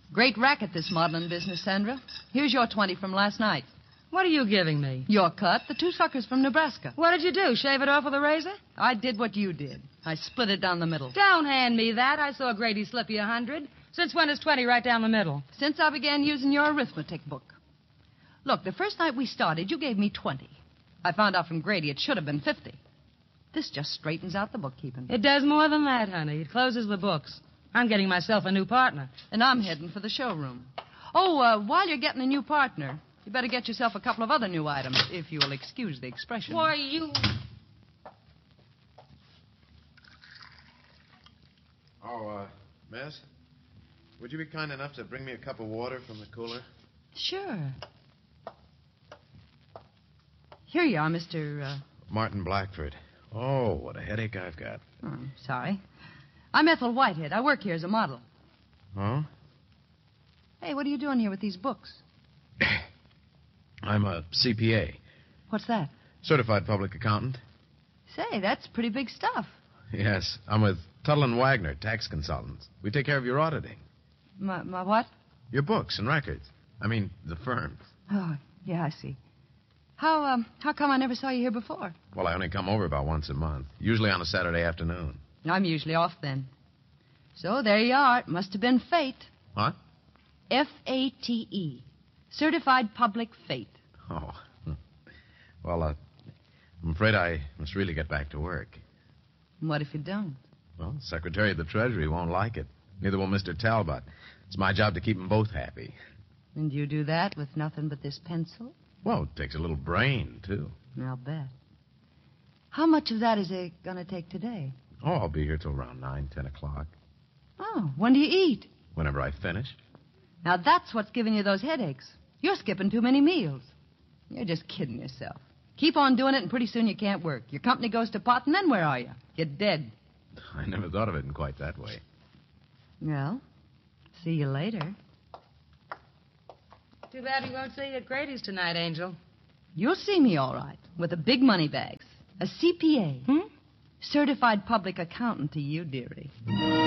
Great racket, this modeling business, Sandra. Here's your 20 from last night. What are you giving me? Your cut, the two suckers from Nebraska. What did you do, shave it off with a razor? I did what you did. I split it down the middle. Don't hand me that. I saw Grady slip you 100. Since when is 20 right down the middle? Since I began using your arithmetic book. Look, the first night we started, you gave me 20. I found out from Grady it should have been 50. This just straightens out the bookkeeping. It does more than that, honey. It closes the books. I'm getting myself a new partner. And I'm heading for the showroom. Oh, while you're getting a new partner, you better get yourself a couple of other new items, if you'll excuse the expression. Why, you... Oh, Miss, would you be kind enough to bring me a cup of water from the cooler? Sure. Here you are, Mr. Martin Blackford. Oh, what a headache I've got. Oh, sorry. I'm Ethel Whitehead. I work here as a model. Oh? Hey, what are you doing here with these books? I'm a CPA. What's that? Certified public accountant. Say, that's pretty big stuff. Yes, I'm with Tuttle and Wagner, tax consultants. We take care of your auditing. My what? Your books and records. I mean, the firms. Oh, yeah, I see. How come I never saw you here before? Well, I only come over about once a month, usually on a Saturday afternoon. I'm usually off then. So there you are. It must have been fate. What? F-A-T-E. Certified Public Fate. Oh. Well, I'm afraid I must really get back to work. What if you don't? Well, the Secretary of the Treasury won't like it. Neither will Mr. Talbot. It's my job to keep them both happy. And you do that with nothing but this pencil? Well, it takes a little brain, too. I'll bet. How much of that is it going to take today? Oh, I'll be here till around 9, 10 o'clock. Oh, when do you eat? Whenever I finish. Now, that's what's giving you those headaches. You're skipping too many meals. You're just kidding yourself. Keep on doing it, and pretty soon you can't work. Your company goes to pot, and then where are you? You're dead. I never thought of it in quite that way. Well, see you later. Too bad we won't see you at Grady's tonight, Angel. You'll see me all right, with the big money bags. A CPA. Certified public accountant to you, dearie.